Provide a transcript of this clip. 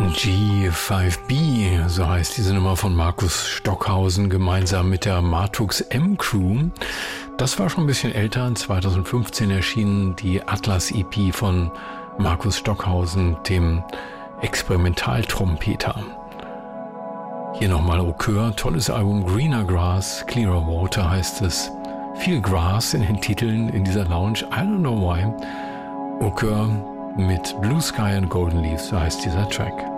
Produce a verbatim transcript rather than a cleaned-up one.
G fünf B, so heißt diese Nummer von Markus Stockhausen, gemeinsam mit der Martux M-Crew. Das war schon ein bisschen älter, zweitausendfünfzehn erschienen die Atlas-E P von Markus Stockhausen, dem Experimentaltrompeter. Hier nochmal Au Coeur, tolles Album, Greener Grass, Clearer Water heißt es. Viel Gras in den Titeln in dieser Lounge, I don't know why. Au Coeur mit Blue Sky and Golden Leaves, so heißt dieser Track.